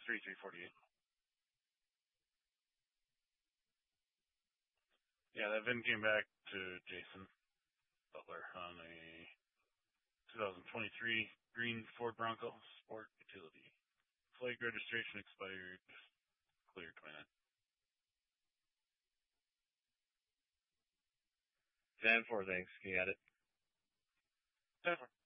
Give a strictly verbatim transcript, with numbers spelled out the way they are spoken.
three three forty-eight. Yeah, that V I N came back to Jason Butler on a twenty twenty-three green Ford Bronco Sport Utility. Flag registration expired. Clear twenty-nine. ten four, thanks. Can you add it? ten four.